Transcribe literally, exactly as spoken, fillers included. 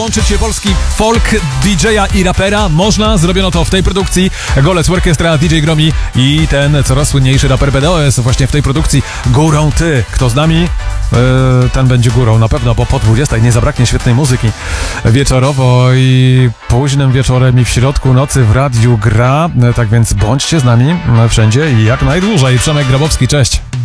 Łączyć się polski folk, D J a i rapera można, zrobiono to w tej produkcji. Golec Orkiestra, D J Gromi i ten coraz słynniejszy raper B D O S właśnie w tej produkcji. Górą ty. Kto z nami? Yy, ten będzie górą na pewno, bo po dwudziestej nie zabraknie świetnej muzyki. Wieczorowo i późnym wieczorem i w środku nocy w radiu gra, tak więc bądźcie z nami wszędzie i jak najdłużej. Przemek Grabowski, cześć.